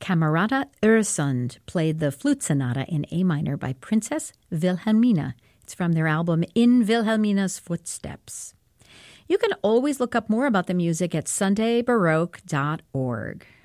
Camerata Öresund played the Flute Sonata in A minor by Princess Wilhelmina. It's from their album In Wilhelmina's Footsteps. You can always look up more about the music at sundaybaroque.org.